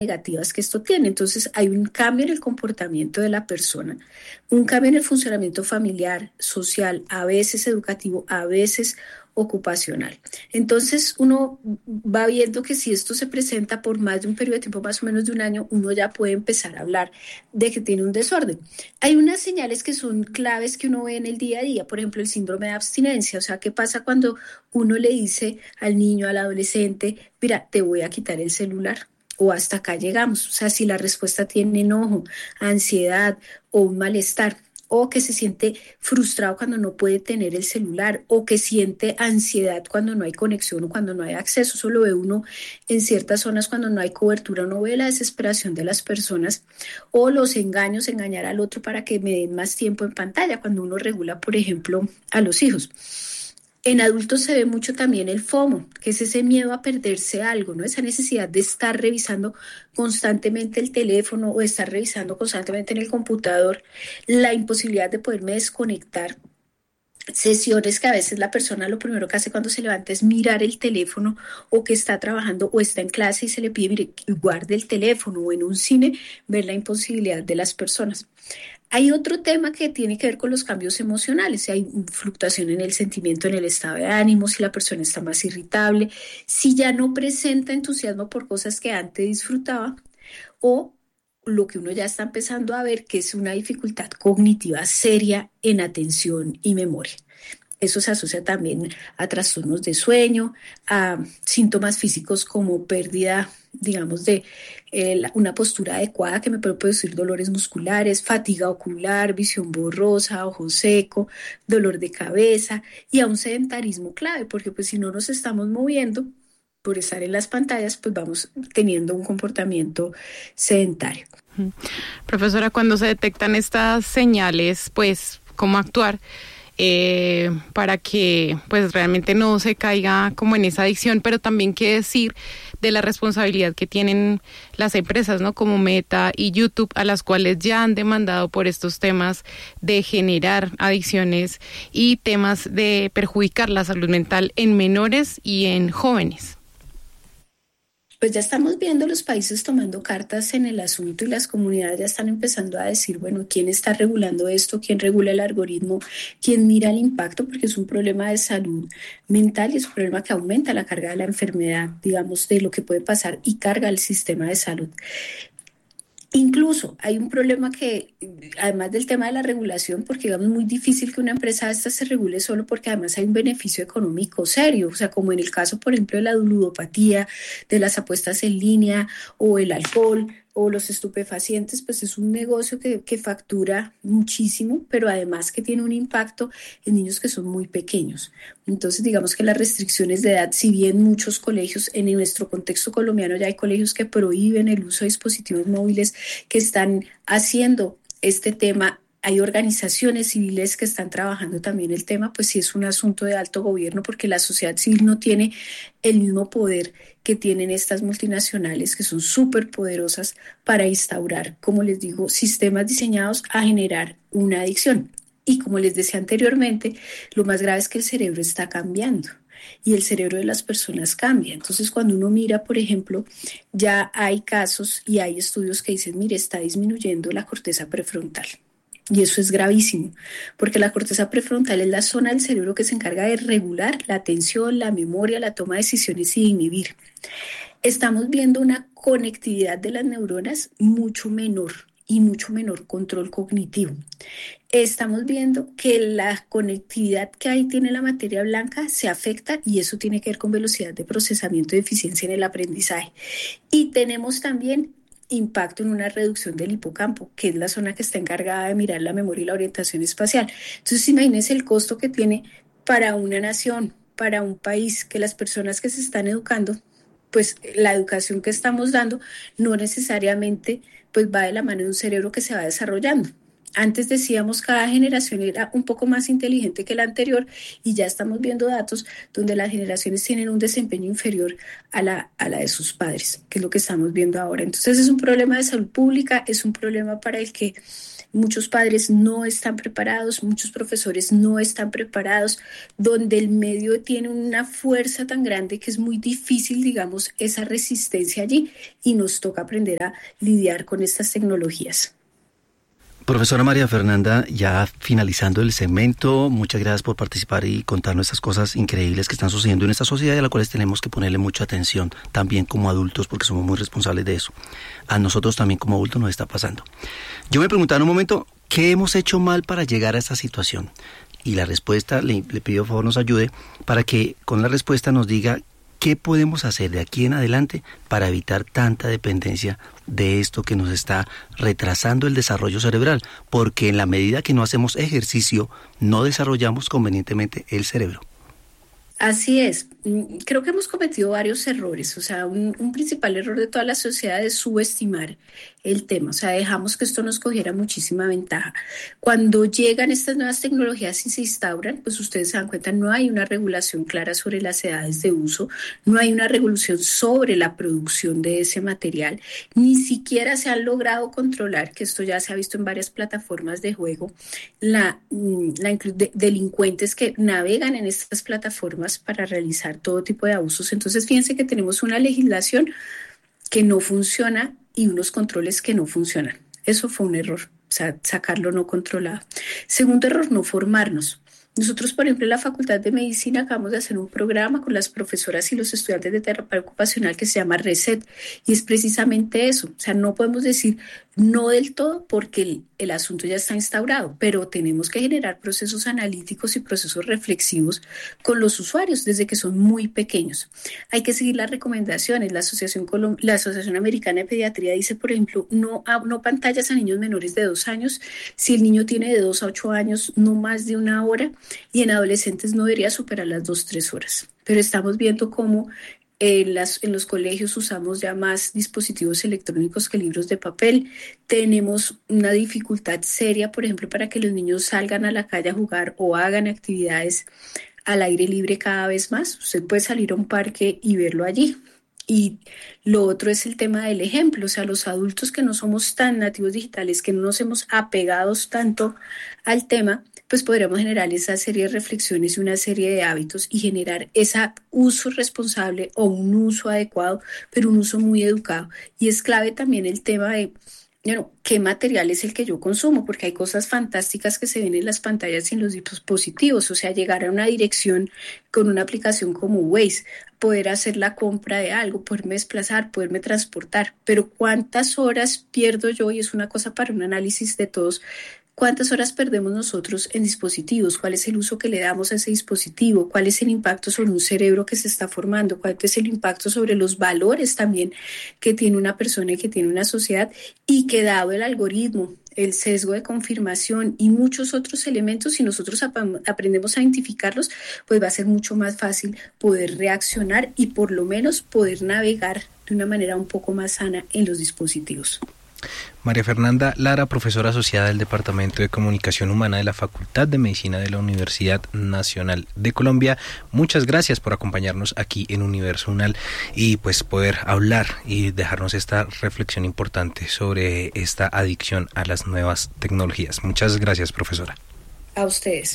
negativas que esto tiene. Entonces hay un cambio en el comportamiento de la persona, un cambio en el funcionamiento familiar, social, a veces educativo, a veces ocupacional. Entonces uno va viendo que si esto se presenta por más de un periodo de tiempo, más o menos de un año, uno ya puede empezar a hablar de que tiene un desorden. Hay unas señales que son claves que uno ve en el día a día, por ejemplo, el síndrome de abstinencia, o sea, ¿qué pasa cuando uno le dice al niño, al adolescente, mira, te voy a quitar el celular? O hasta acá llegamos. O sea, si la respuesta tiene enojo, ansiedad o un malestar, o que se siente frustrado cuando no puede tener el celular, o que siente ansiedad cuando no hay conexión o cuando no hay acceso. Eso lo ve uno en ciertas zonas cuando no hay cobertura. Uno ve la desesperación de las personas o los engaños, engañar al otro para que me den más tiempo en pantalla, cuando uno regula, por ejemplo, a los hijos. En adultos se ve mucho también el FOMO, que es ese miedo a perderse algo, ¿no? Esa necesidad de estar revisando constantemente el teléfono o estar revisando constantemente en el computador, la imposibilidad de poderme desconectar. Sesiones que a veces la persona lo primero que hace cuando se levanta es mirar el teléfono, o que está trabajando o está en clase y se le pide, mire, guarde el teléfono, o en un cine ver la imposibilidad de las personas. Hay otro tema que tiene que ver con los cambios emocionales, si hay fluctuación en el sentimiento, en el estado de ánimo, si la persona está más irritable, si ya no presenta entusiasmo por cosas que antes disfrutaba, o lo que uno ya está empezando a ver, que es una dificultad cognitiva seria en atención y memoria. Eso se asocia también a trastornos de sueño, a síntomas físicos como pérdida, digamos, de una postura adecuada que me puede producir dolores musculares, fatiga ocular, visión borrosa, ojo seco, dolor de cabeza, y a un sedentarismo clave, porque pues si no nos estamos moviendo por estar en las pantallas, pues vamos teniendo un comportamiento sedentario. Profesora, cuando se detectan estas señales, pues, ¿cómo actuar para que pues realmente no se caiga como en esa adicción? Pero también qué decir de la responsabilidad que tienen las empresas, ¿no? Como Meta y YouTube, a las cuales ya han demandado por estos temas de generar adicciones y temas de perjudicar la salud mental en menores y en jóvenes. Pues ya estamos viendo los países tomando cartas en el asunto, y las comunidades ya están empezando a decir, bueno, ¿quién está regulando esto? ¿Quién regula el algoritmo? ¿Quién mira el impacto? Porque es un problema de salud mental y es un problema que aumenta la carga de la enfermedad, digamos, de lo que puede pasar, y carga el sistema de salud. Incluso hay un problema que, además del tema de la regulación, porque digamos es muy difícil que una empresa esta se regule solo porque además hay un beneficio económico serio, o sea, como en el caso, por ejemplo, de la ludopatía, de las apuestas en línea o el alcohol o los estupefacientes, pues es un negocio que factura muchísimo, pero además que tiene un impacto en niños que son muy pequeños. Entonces, digamos que las restricciones de edad, si bien muchos colegios, en nuestro contexto colombiano ya hay colegios que prohíben el uso de dispositivos móviles, que están haciendo este tema. Hay organizaciones civiles que están trabajando también el tema, pues sí es un asunto de alto gobierno, porque la sociedad civil no tiene el mismo poder que tienen estas multinacionales, que son súper poderosas para instaurar, como les digo, sistemas diseñados a generar una adicción. Y como les decía anteriormente, lo más grave es que el cerebro está cambiando y el cerebro de las personas cambia. Entonces, cuando uno mira, por ejemplo, ya hay casos y hay estudios que dicen, mire, está disminuyendo la corteza prefrontal. Y eso es gravísimo, porque la corteza prefrontal es la zona del cerebro que se encarga de regular la atención, la memoria, la toma de decisiones y de inhibir. Estamos viendo una conectividad de las neuronas mucho menor y mucho menor control cognitivo. Estamos viendo que la conectividad que ahí tiene la materia blanca se afecta, y eso tiene que ver con velocidad de procesamiento y eficiencia en el aprendizaje. Y tenemos también impacto en una reducción del hipocampo, que es la zona que está encargada de mirar la memoria y la orientación espacial. Entonces, imagínense el costo que tiene para una nación, para un país, que las personas que se están educando, pues la educación que estamos dando no necesariamente pues va de la mano de un cerebro que se va desarrollando. Antes decíamos cada generación era un poco más inteligente que la anterior y ya estamos viendo datos donde las generaciones tienen un desempeño inferior a la de sus padres, que es lo que estamos viendo ahora. Entonces es un problema de salud pública, es un problema para el que muchos padres no están preparados, muchos profesores no están preparados, donde el medio tiene una fuerza tan grande que es muy difícil, digamos, esa resistencia allí y nos toca aprender a lidiar con estas tecnologías. Profesora María Fernanda, ya finalizando el segmento, muchas gracias por participar y contarnos estas cosas increíbles que están sucediendo en esta sociedad y a las cuales tenemos que ponerle mucha atención, también como adultos, porque somos muy responsables de eso. A nosotros también como adultos nos está pasando. Yo me preguntaba en un momento, ¿qué hemos hecho mal para llegar a esta situación? Y la respuesta, le pido por favor nos ayude para que con la respuesta nos diga ¿qué podemos hacer de aquí en adelante para evitar tanta dependencia de esto que nos está retrasando el desarrollo cerebral? Porque en la medida que no hacemos ejercicio, no desarrollamos convenientemente el cerebro. Así es. Creo que hemos cometido varios errores. O sea, un principal error de toda la sociedad es subestimar el tema. O sea, dejamos que esto nos cogiera muchísima ventaja. Cuando llegan estas nuevas tecnologías y se instauran, pues ustedes se dan cuenta, no hay una regulación clara sobre las edades de uso, no hay una regulación sobre la producción de ese material, ni siquiera se han logrado controlar, que esto ya se ha visto en varias plataformas de juego, delincuentes que navegan en estas plataformas para realizar todo tipo de abusos. Entonces, fíjense que tenemos una legislación que no funciona y unos controles que no funcionan. Eso fue un error, o sea, sacarlo no controlado. Segundo error, no formarnos. Nosotros, por ejemplo, en la Facultad de Medicina acabamos de hacer un programa con las profesoras y los estudiantes de terapia ocupacional que se llama RESET y es precisamente eso. O sea, no podemos decir no del todo porque el asunto ya está instaurado, pero tenemos que generar procesos analíticos y procesos reflexivos con los usuarios desde que son muy pequeños. Hay que seguir las recomendaciones. La Asociación Americana de Pediatría dice, por ejemplo, no pantallas a niños menores de 2 años. Si el niño tiene de 2 a 8 años, no más de 1 hora. Y en adolescentes no debería superar las 2-3 horas. Pero estamos viendo cómo en los colegios usamos ya más dispositivos electrónicos que libros de papel. Tenemos una dificultad seria, por ejemplo, para que los niños salgan a la calle a jugar o hagan actividades al aire libre cada vez más. Usted puede salir a un parque y verlo allí. Y lo otro es el tema del ejemplo, o sea, los adultos que no somos tan nativos digitales, que no nos hemos apegado tanto al tema, pues podríamos generar esa serie de reflexiones y una serie de hábitos y generar ese uso responsable o un uso adecuado, pero un uso muy educado. Y es clave también el tema de qué material es el que yo consumo, porque hay cosas fantásticas que se ven en las pantallas y en los dispositivos, o sea, llegar a una dirección con una aplicación como Waze, poder hacer la compra de algo, poderme desplazar, poderme transportar, pero ¿cuántas horas pierdo yo? Y es una cosa para un análisis de todos. ¿Cuántas horas perdemos nosotros en dispositivos? ¿Cuál es el uso que le damos a ese dispositivo? ¿Cuál es el impacto sobre un cerebro que se está formando? ¿Cuál es el impacto sobre los valores también que tiene una persona y que tiene una sociedad? Y que dado el algoritmo, el sesgo de confirmación y muchos otros elementos, si nosotros aprendemos a identificarlos, pues va a ser mucho más fácil poder reaccionar y por lo menos poder navegar de una manera un poco más sana en los dispositivos. María Fernanda Lara, profesora asociada del Departamento de Comunicación Humana de la Facultad de Medicina de la Universidad Nacional de Colombia, muchas gracias por acompañarnos aquí en Universo UNAL y pues poder hablar y dejarnos esta reflexión importante sobre esta adicción a las nuevas tecnologías. Muchas gracias, profesora. A ustedes.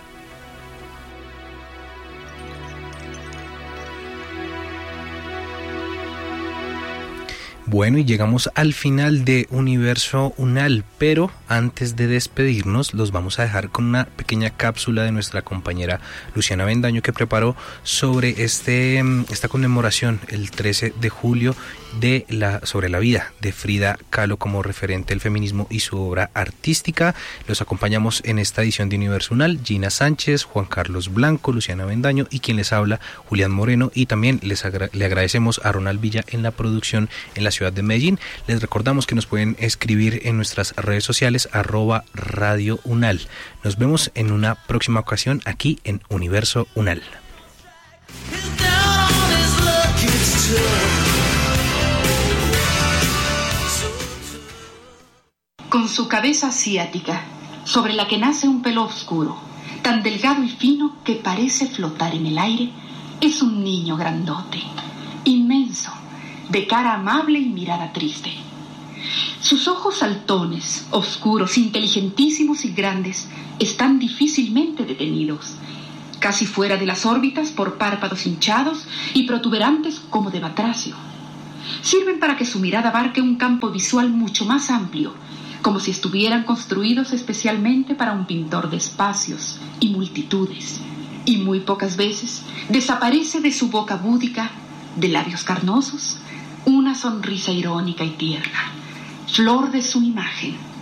Bueno, y llegamos al final de Universo UNAL, pero antes de despedirnos los vamos a dejar con una pequeña cápsula de nuestra compañera Luciana Avendaño que preparó sobre esta conmemoración el 13 de julio sobre la vida de Frida Kahlo como referente del feminismo y su obra artística. Los acompañamos en esta edición de Universo UNAL, Gina Sánchez, Juan Carlos Blanco, Luciana Avendaño y quien les habla, Julián Moreno, y también le agradecemos a Ronald Villa en la producción en la ciudad de Medellín. Les recordamos que nos pueden escribir en nuestras redes sociales @Radio UNAL. Nos vemos en una próxima ocasión aquí en Universo UNAL. con su cabeza asiática, sobre la que nace un pelo oscuro, tan delgado y fino que parece flotar en el aire, es un niño grandote, inmenso, de cara amable y mirada triste. Sus ojos saltones, oscuros, inteligentísimos y grandes, están difícilmente detenidos, casi fuera de las órbitas por párpados hinchados y protuberantes como de batracio. Sirven para que su mirada abarque un campo visual mucho más amplio, como si estuvieran construidos especialmente para un pintor de espacios y multitudes. Y muy pocas veces desaparece de su boca búdica, de labios carnosos, una sonrisa irónica y tierna, flor de su imagen.